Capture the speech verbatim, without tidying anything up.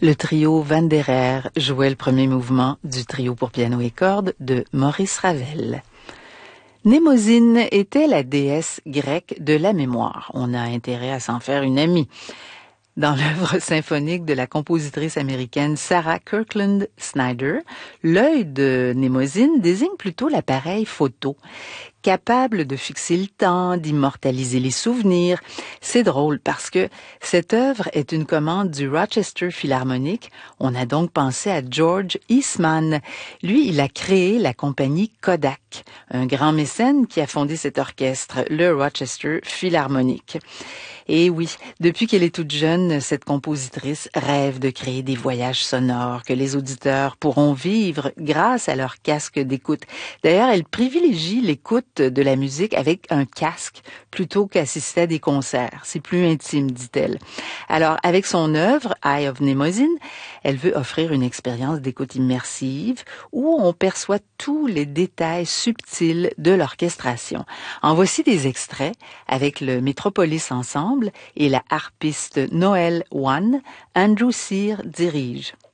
Le trio Van der Air jouait le premier mouvement du trio pour piano et cordes de Maurice Ravel. Mnémosyne était la déesse grecque de la mémoire. On a intérêt à s'en faire une amie. Dans l'œuvre symphonique de la compositrice américaine Sarah Kirkland Snyder, l'œil de Mnémosyne désigne plutôt l'appareil photo, capable de fixer le temps, d'immortaliser les souvenirs. C'est drôle parce que cette œuvre est une commande du Rochester Philharmonic. On a donc pensé à George Eastman. Lui, il a créé la compagnie Kodak, un grand mécène qui a fondé cet orchestre, le Rochester Philharmonic. Et oui, depuis qu'elle est toute jeune, cette compositrice rêve de créer des voyages sonores que les auditeurs pourront vivre grâce à leur casque d'écoute. D'ailleurs, elle privilégie l'écoute de la musique avec un casque plutôt qu'assister à des concerts. C'est plus intime, dit-elle. Alors, avec son œuvre, Eye of Mnemosyne, elle veut offrir une expérience d'écoute immersive où on perçoit tous les détails subtils de l'orchestration. En voici des extraits avec le Metropolis Ensemble et la harpiste Noël One. Andrew Cyr dirige.